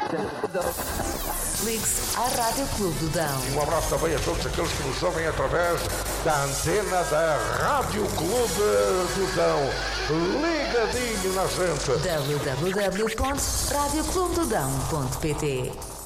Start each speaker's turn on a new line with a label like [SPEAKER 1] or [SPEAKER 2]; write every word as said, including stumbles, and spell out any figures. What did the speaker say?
[SPEAKER 1] Ligue-se à Rádio Clube do Dão.
[SPEAKER 2] Um abraço também a todos aqueles que nos ouvem através da antena da Rádio Clube do Dão. Ligadinho na gente.
[SPEAKER 1] w w w ponto rádio clube do dão ponto p t